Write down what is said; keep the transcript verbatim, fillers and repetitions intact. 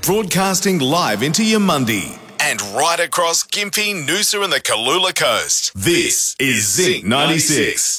Broadcasting live into Yamundi and right across Gympie, Noosa and the Kalula Coast. This is Zinc ninety-six.